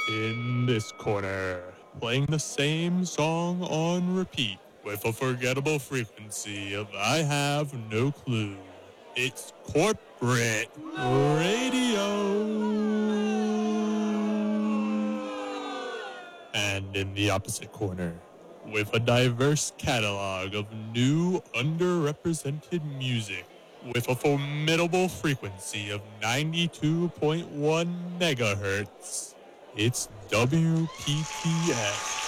In this corner, playing the same song on repeat with a forgettable frequency of I have no clue. It's corporate radio. And in the opposite corner, with a diverse catalog of new underrepresented music, with a formidable frequency of 92.1 megahertz, it's WPTF.